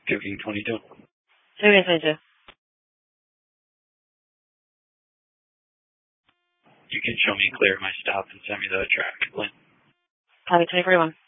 1522. 1522. You can show me clear my stop and send me the traffic plan. Copy 2041.